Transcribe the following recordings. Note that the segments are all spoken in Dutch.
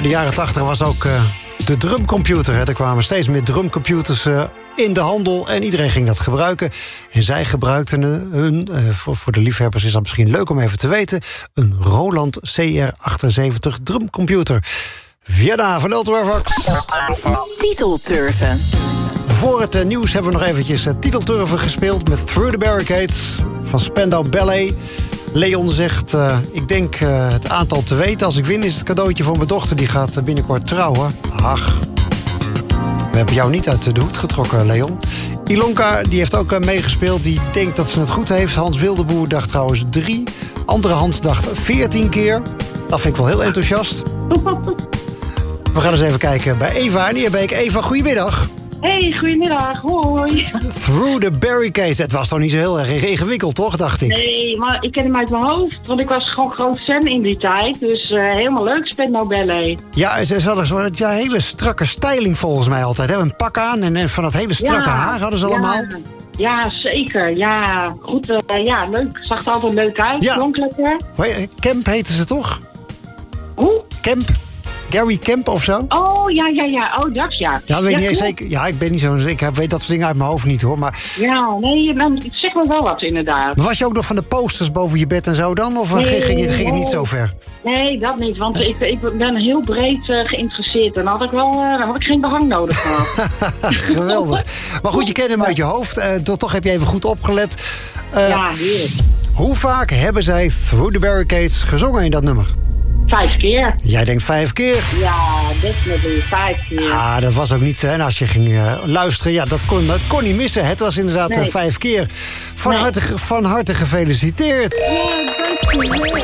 Ja, de jaren 80 was ook de drumcomputer. Hè. Er kwamen steeds meer drumcomputers in de handel en iedereen ging dat gebruiken. En zij gebruikten hun, voor de liefhebbers is dat misschien leuk om even te weten, een Roland CR78 drumcomputer. Vienna van Ultrafox. Titelturven. Voor het nieuws hebben we nog eventjes titelturven gespeeld met Through the Barricades van Spandau Ballet. Leon zegt, ik denk het aantal te weten. Als ik win is het cadeautje voor mijn dochter. Die gaat binnenkort trouwen. Ach, we hebben jou niet uit de hoed getrokken, Leon. Ilonka, die heeft ook meegespeeld. Die denkt dat ze het goed heeft. Hans Wildeboer dacht trouwens 3. Andere Hans dacht 14 keer. Dat vind ik wel heel enthousiast. We gaan eens even kijken bij Eva en Eerbeek. Eva, goedemiddag. Hey, goedemiddag. Hoi. Through the Barricades. Het was toch niet zo heel erg ingewikkeld, toch, dacht ik? Nee, maar ik ken hem uit mijn hoofd. Want ik was gewoon groot fan in die tijd. Dus helemaal leuk, Spandau Ballet. Ja, ze hadden zo'n hele strakke styling volgens mij altijd. Hè? Een pak aan en van dat hele strakke haar hadden ze allemaal. Ja, zeker. Ja, goed. Ja, leuk. Zag er altijd leuk uit. Ja. Klonk lekker. Kemp heette ze toch? Hoe? Kemp? Gary Kemp of zo? Oh, ja. Oh, dat ja. Ja, weet ja, niet eens zeker. Ja, ik ben niet zo. Ik weet dat soort dingen uit mijn hoofd niet, hoor. Maar ja, nee, dan zeg maar wel wat inderdaad. was je ook nog van de posters boven je bed en zo dan? Of Nee, ging het niet zo ver? Nee, dat niet. Want ik ben heel breed geïnteresseerd. En dan had ik geen behang nodig gehad. Geweldig. Maar goed, je kent hem uit je hoofd. Toch heb je even goed opgelet. Ja, heerlijk. Hoe vaak hebben zij Through the Barricades gezongen in dat nummer? 5 keer. Jij denkt 5 keer. Ja, definitely 5 keer. Ah, dat was ook niet. En als je ging luisteren, ja, dat kon niet missen. Het was inderdaad 5 keer. Van harte gefeliciteerd. Ja, dankjewel.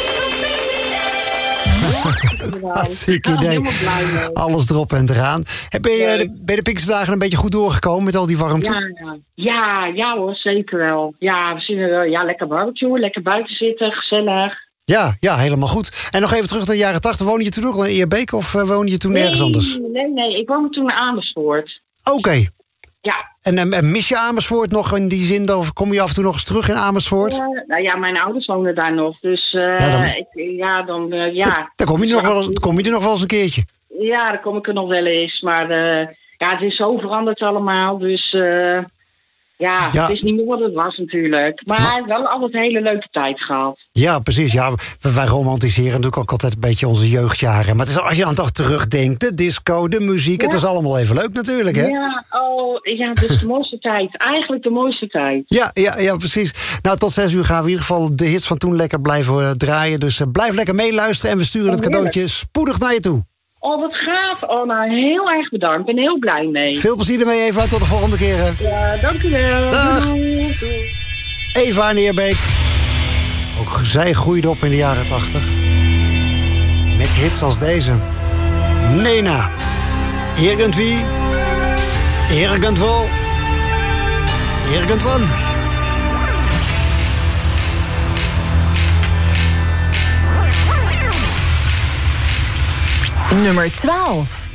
Hartstikke idee. Helemaal blij mee. Alles erop en eraan. Ben je de Pinksterdagen een beetje goed doorgekomen met al die warmte? Ja hoor, zeker wel. Ja, we zien er lekker barbecue, lekker buiten zitten, gezellig. Ja, helemaal goed. En nog even terug naar de jaren 80. Woonde je toen ook al in Eerbeek of woonde je toen ergens anders? Nee. Ik woonde toen in Amersfoort. Oké. Ja. En mis je Amersfoort nog in die zin? Of kom je af en toe nog eens terug in Amersfoort? Nou ja, mijn ouders wonen daar nog. Dus dan kom je er nog wel eens een keertje. Ja, dan kom ik er nog wel eens. Maar het is zo veranderd allemaal. Dus het is niet meer wat het was natuurlijk. Maar wel altijd een hele leuke tijd gehad. Ja, precies. Ja, wij romantiseren natuurlijk ook altijd een beetje onze jeugdjaren. Maar het is, als je dan toch terugdenkt, de disco, de muziek. Het was allemaal even leuk natuurlijk, hè? Ja, dus de mooiste tijd. Eigenlijk de mooiste tijd. Ja, precies. Nou, tot 6 uur gaan we in ieder geval de hits van toen lekker blijven draaien. Dus blijf lekker meeluisteren en we sturen het cadeautje spoedig naar je toe. Oh, wat gaaf. Oh, nou, heel erg bedankt. Ik ben heel blij mee. Veel plezier ermee, Eva. Tot de volgende keer. Ja, dank u wel. Dag. Doei. Eva en Eerbeek. Ook zij groeide op in de jaren 80. Met hits als deze. Nena. Irgendwie. Irgendwo. Irgendwann. Nummer 12.